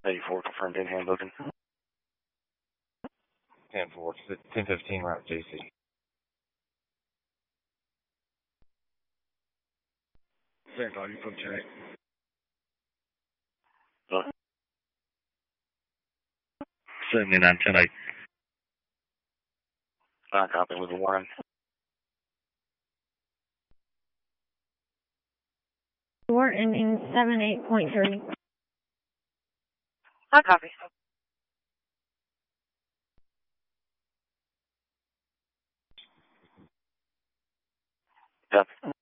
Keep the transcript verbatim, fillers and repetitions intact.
eighty-four confirmed in hand booking. ten four, ten fifteen route J C. Same five, you put check. Uh, seventy-nine ten eight. I copy with a warning. Four ending seven eight point three. I copy. Yep.